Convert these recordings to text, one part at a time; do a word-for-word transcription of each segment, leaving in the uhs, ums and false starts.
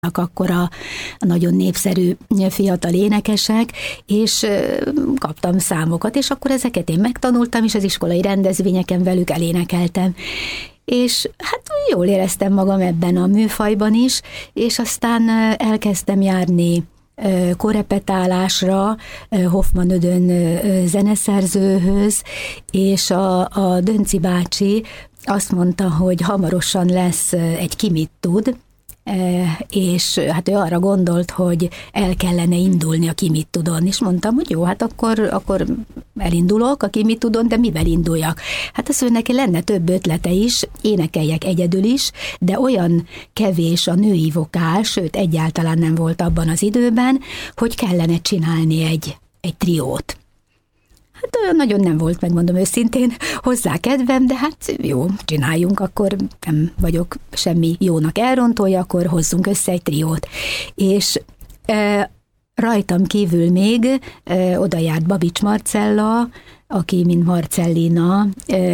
akkor a, a nagyon népszerű fiatal énekesek, és kaptam számokat, és akkor ezeket én megtanultam, és az iskolai rendezvényeken velük elénekeltem. És hát jól éreztem magam ebben a műfajban is, és aztán elkezdtem járni korepetálásra Hoffmann Ödön zeneszerzőhöz, és a, a Dönci bácsi azt mondta, hogy hamarosan lesz egy Ki mit tud, és hát ő arra gondolt, hogy el kellene indulni a Ki mit tudon, és mondtam, hogy jó, hát akkor, akkor elindulok a Ki mit tudon, de mivel induljak? Hát az, hogy neki lenne több ötlete is, énekeljek egyedül is, de olyan kevés a női vokál, sőt egyáltalán nem volt abban az időben, hogy kellene csinálni egy, egy triót. Hát olyan nagyon nem volt, megmondom őszintén, hozzá kedvem, de hát jó, csináljunk, akkor nem vagyok semmi jónak elrontója, akkor hozzunk össze egy triót. És e, rajtam kívül még e, oda járt Babics Marcella, aki, mint Marcellina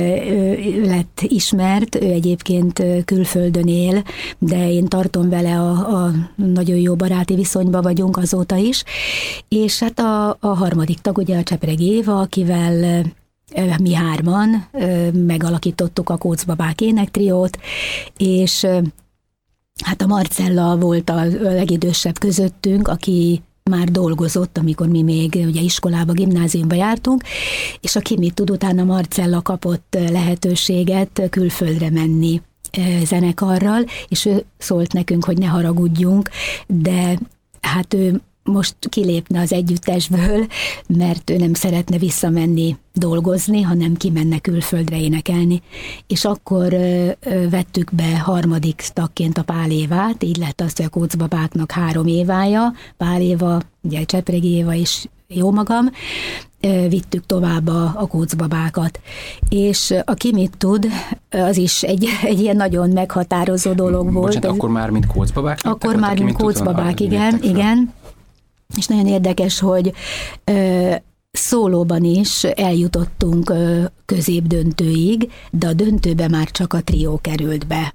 lett ismert, ő egyébként külföldön él, de én tartom vele a, a nagyon jó baráti viszonyban vagyunk azóta is, és hát a, a harmadik tag, ugye a Csepregi Éva, akivel mi hárman megalakítottuk a Kóczbabák énektriót, és hát a Marcella volt a legidősebb közöttünk, aki már dolgozott, amikor mi még ugye iskolába, gimnáziumba jártunk, és a Ki mit tud, utána Marcella kapott lehetőséget külföldre menni zenekarral, és ő szólt nekünk, hogy ne haragudjunk, de hát ő most kilépne az együttesből, mert ő nem szeretne visszamenni dolgozni, hanem kimenne külföldre énekelni. És akkor ö, ö, vettük be harmadik tagként a Pál Évát, így lett az, hogy a Kóczbabáknak három Évája, Pál Éva, ugye Csepregi Éva és jó magam, ö, vittük tovább a, a Kóczbabákat. És a Ki mit tud, az is egy, egy ilyen nagyon meghatározó dolog volt. Bocsánat, akkor már mint Kóczbabák? Akkor már mint Kóczbabák, igen, igen. És nagyon érdekes, hogy ö, szólóban is eljutottunk ö, középdöntőig, de a döntőbe már csak a trió került be.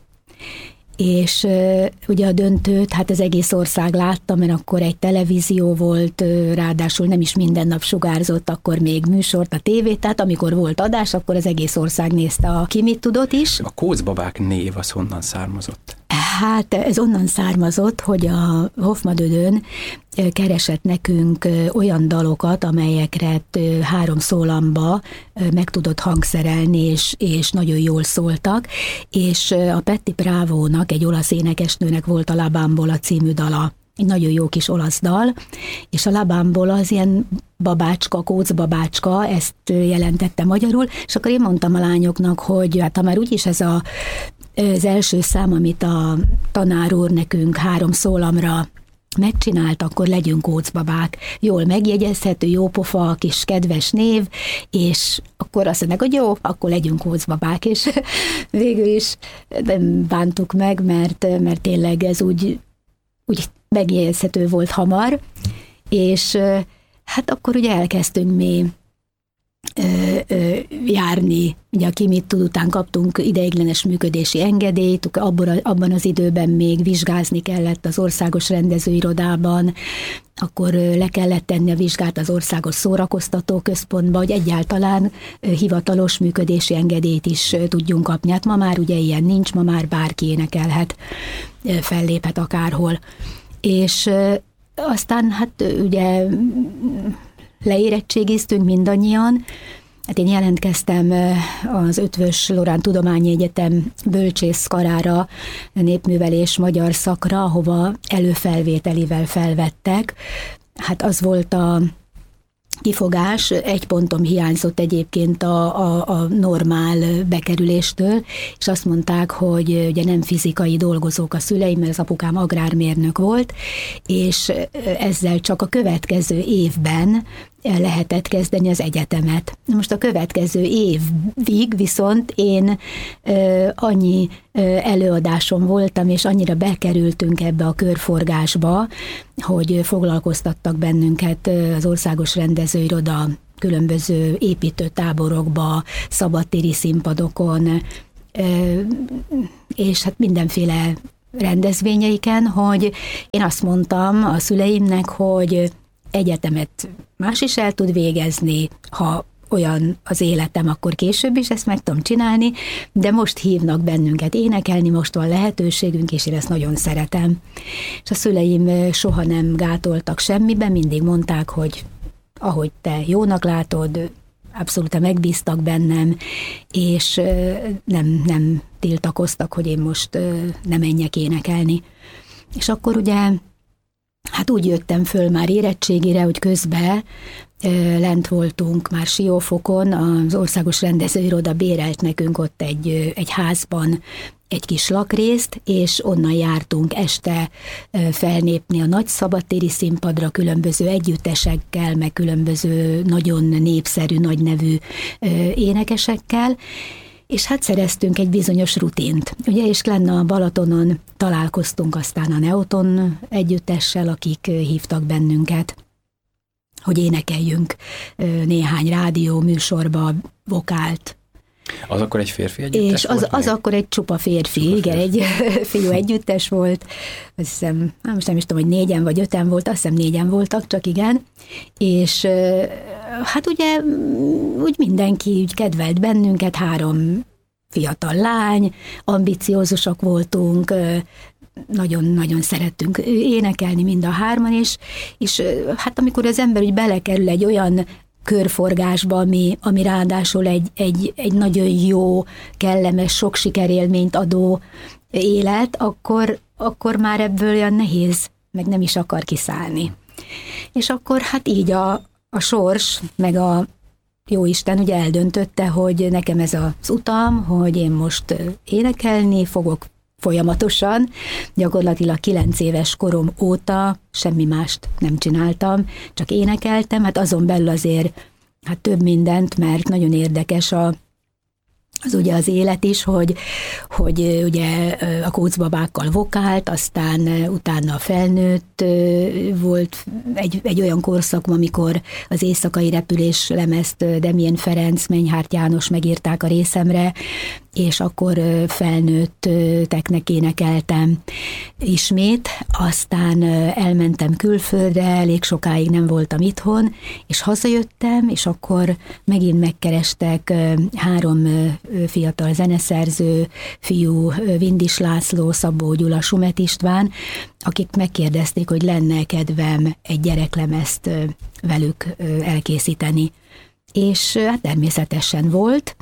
És ö, ugye a döntőt, hát az egész ország látta, mert akkor egy televízió volt, ö, ráadásul nem is minden nap sugárzott, akkor még műsort, a tévét, tehát amikor volt adás, akkor az egész ország nézte a Ki mit tudott is. A Kóczbabák név az honnan származott? Hát ez onnan származott, hogy a Hoffmann Ödön keresett nekünk olyan dalokat, amelyekre három szólamba meg tudott hangszerelni, és, és nagyon jól szóltak, és a Petty Bravo-nak, egy olasz énekesnőnek volt a La Bambola című dala, egy nagyon jó kis olasz dal, és a La Bambola az ilyen babácska, kóczbabácska, ezt jelentette magyarul, és akkor én mondtam a lányoknak, hogy hát ha már úgyis ez a az első szám, amit a tanár úr nekünk három szólamra megcsinált, akkor legyünk Kóczbabák. Jól megjegyezhető, jó pofa, kis kedves név, és akkor azt mondják, hogy jó, akkor legyünk Kóczbabák, és végül is nem bántuk meg, mert, mert tényleg ez úgy, úgy megjegyezhető volt hamar, és hát akkor ugye elkezdtünk mi Ö, ö, járni, ugye a Ki mit tud, után kaptunk ideiglenes működési engedélyt, abban, abban az időben még vizsgázni kellett az országos rendezőirodában, akkor ö, le kellett tenni a vizsgát az országos szórakoztató központba, hogy egyáltalán ö, hivatalos működési engedélyt is ö, tudjunk kapni. Hát ma már ugye ilyen nincs, ma már bárki énekelhet, ö, felléphet akárhol. És ö, aztán hát ugye leérettségiztünk mindannyian. Hát én jelentkeztem az Ötvös Loránd Tudományi Egyetem bölcsészkarára, népművelés magyar szakra, ahova előfelvételivel felvettek. Hát az volt a kifogás, egy pontom hiányzott egyébként a, a, a normál bekerüléstől, és azt mondták, hogy ugye nem fizikai dolgozók a szüleim, mert az apukám agrármérnök volt, és ezzel csak a következő évben lehetett kezdeni az egyetemet. Most a következő évig viszont én ö, annyi ö, előadásom voltam, és annyira bekerültünk ebbe a körforgásba, hogy foglalkoztattak bennünket az országos rendezőiroda különböző építőtáborokba, szabadtéri színpadokon, ö, és hát mindenféle rendezvényeiken, hogy én azt mondtam a szüleimnek, hogy egyetemet más is el tud végezni, ha olyan az életem, akkor később is ezt meg tudom csinálni, de most hívnak bennünket énekelni, most van lehetőségünk, és én ezt nagyon szeretem. És a szüleim soha nem gátoltak semmiben, mindig mondták, hogy ahogy te jónak látod, abszolút megbíztak bennem, és nem, nem tiltakoztak, hogy én most nem menjek énekelni. És akkor ugye, hát úgy jöttem föl már érettségire, hogy közben lent voltunk már Siófokon, az Országos Rendezőiroda bérelt nekünk ott egy, egy házban egy kis lakrészt, és onnan jártunk este felnépni a nagy szabadtéri színpadra különböző együttesekkel, meg különböző nagyon népszerű, nagynevű énekesekkel, és hát szereztünk egy bizonyos rutint. Ugye, és lenne a Balatonon találkoztunk aztán a Neoton együttessel, akik hívtak bennünket, hogy énekeljünk néhány rádió műsorba, vokált. Az akkor egy férfi együttes és az, volt? az akkor egy csupa férfi, csupa igen, férfi. Egy fiú együttes volt, azt hiszem, most nem is tudom, hogy négyen vagy öten volt, azt hiszem négyen voltak, csak igen, és hát ugye úgy mindenki úgy kedvelt bennünket, három fiatal lány, ambiciózusak voltunk, nagyon-nagyon szerettünk énekelni mind a hárman, és, és hát amikor az ember úgy belekerül egy olyan körforgásba, ami, ami ráadásul egy, egy, egy nagyon jó, kellemes, sok sikerélményt adó élet, akkor, akkor már ebből olyan nehéz, meg nem is akar kiszállni. És akkor hát így a, a sors, meg a Jóisten ugye eldöntötte, hogy nekem ez az utam, hogy én most énekelni fogok folyamatosan, gyakorlatilag kilenc éves korom óta semmi mást nem csináltam, csak énekeltem, hát azon belül azért hát több mindent, mert nagyon érdekes a az ugye az élet is, hogy, hogy ugye a kócbabákkal vokált, aztán utána felnőtt volt egy, egy olyan korszak, amikor az Éjszakai repülés lemezt Demjén Ferenc, Menyhárt János megírták a részemre, és akkor felnőtteknek énekeltem ismét, aztán elmentem külföldre, elég sokáig nem voltam itthon, és hazajöttem, és akkor megint megkerestek három fiatal zeneszerző, fiú, Vindis László, Szabó Gyula, Sumet István, akik megkérdezték, hogy lenne kedvem egy gyereklemezt velük elkészíteni. És hát természetesen volt,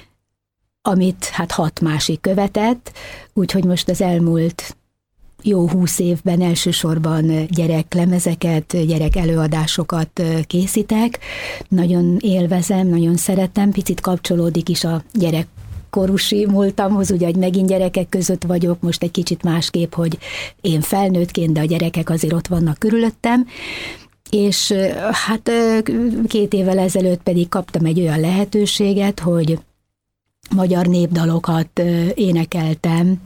amit hát hat másik követett, úgyhogy most az elmúlt jó húsz évben elsősorban gyereklemezeket, gyerek előadásokat készítek. Nagyon élvezem, nagyon szeretem, picit kapcsolódik is a gyerekkorusi múltamhoz, ugye, hogy megint gyerekek között vagyok, most egy kicsit másképp, hogy én felnőttként, de a gyerekek azért ott vannak körülöttem. És hát két évvel ezelőtt pedig kaptam egy olyan lehetőséget, hogy magyar népdalokat énekeltem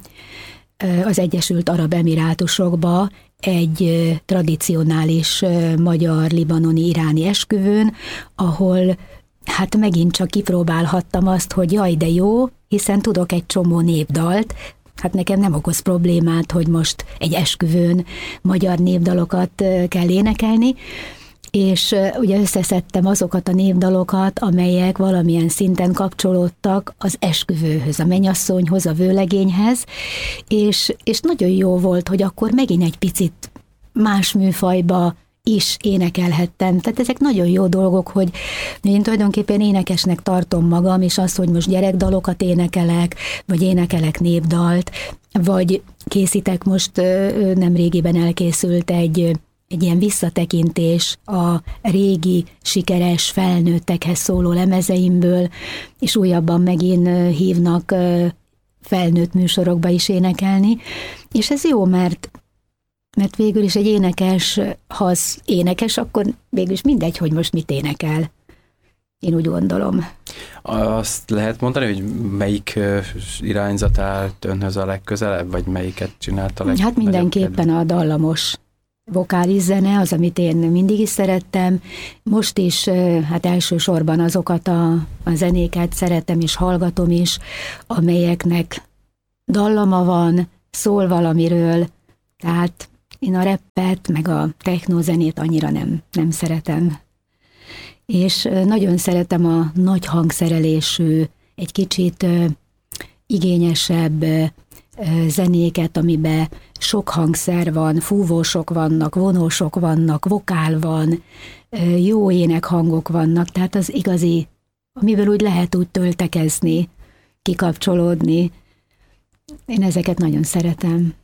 az Egyesült Arab Emirátusokba egy tradicionális magyar-libanoni iráni esküvőn, ahol hát megint csak kipróbálhattam azt, hogy jaj, de jó, hiszen tudok egy csomó népdalt, hát nekem nem okoz problémát, hogy most egy esküvőn magyar népdalokat kell énekelni, és ugye összeszedtem azokat a népdalokat, amelyek valamilyen szinten kapcsolódtak az esküvőhöz, a mennyasszonyhoz, a vőlegényhez, és, és nagyon jó volt, hogy akkor megint egy picit más műfajba is énekelhettem. Tehát ezek nagyon jó dolgok, hogy én tulajdonképpen énekesnek tartom magam, és az, hogy most gyerekdalokat énekelek, vagy énekelek népdalt, vagy készítek most, nemrégiben elkészült egy egy ilyen visszatekintés a régi, sikeres felnőttekhez szóló lemezeimből, és újabban megint hívnak felnőtt műsorokba is énekelni, és ez jó, mert, mert végül is egy énekes, ha az énekes, akkor végül is mindegy, hogy most mit énekel. Én úgy gondolom. Azt lehet mondani, hogy melyik irányzat állt önhöz a legközelebb, vagy melyiket csinálta a legnagyobb? Hát mindenképpen a dallamos vokális zene, az, amit én mindig is szerettem. Most is hát elsősorban azokat a, a zenéket szeretem és hallgatom is, amelyeknek dallama van, szól valamiről, tehát én a rappet, meg a technózenét annyira nem, nem szeretem. És nagyon szeretem a nagy hangszerelésű, egy kicsit igényesebb zenéket, amiben sok hangszer van, fúvósok vannak, vonósok vannak, vokál van, jó énekhangok vannak, tehát az igazi, amiből úgy lehet úgy töltekezni, kikapcsolódni. Én ezeket nagyon szeretem.